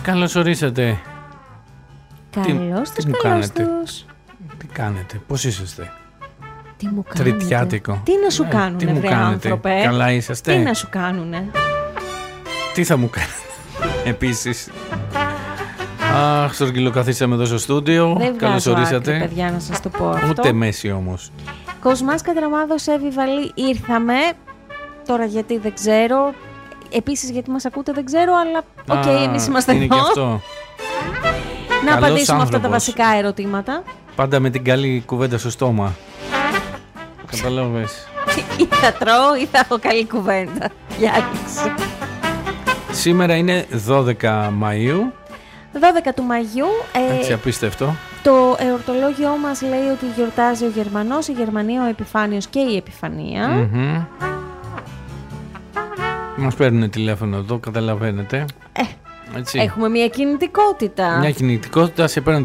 Καλώς ορίσατε. Καλώς τους, καλώς τους. Τι κάνετε, πώς είσαστε? Τι μου κάνετε? Τριτιάτικο. Τι να σου κάνουνε, τι μου βρε κάνετε? άνθρωπε? Καλά είσαστε? Τι να σου κάνουνε? Τι θα μου κάνετε επίσης? Αχ, στρογγυλοκαθίσαμε εδώ στο στούντιο. Δεν Καλώς βγάζω ορίσατε. άκρη, παιδιά, να σας το πω αυτό. Ούτε μέση όμως. Κοσμάς Κατραμάδος, Εύη Βαλή, ήρθαμε. Τώρα γιατί δεν ξέρω. Επίσης γιατί μας ακούτε δεν ξέρω, αλλά οκ, εμείς είμαστε είναι εδώ. Και αυτό. Να Καλός απαντήσουμε αυτά τα άνθρωπος. βασικά ερωτήματα. Πάντα με την καλή κουβέντα στο στόμα. Καταλάβες. Ή θα τρώω ή θα έχω καλή κουβέντα. Γιάννης. Σήμερα είναι 12 Μαΐου. 12 του Μαγιού. Έτσι απίστευτο. Το εορτολόγιό μας λέει ότι γιορτάζει ο Γερμανός, η Γερμανία, ο Επιφάνιος και η Επιφανία. Μας παίρνουν τηλέφωνο εδώ, καταλαβαίνετε. Έτσι. Έχουμε μια κινητικότητα. Μια κινητικότητα, σε παίρνουν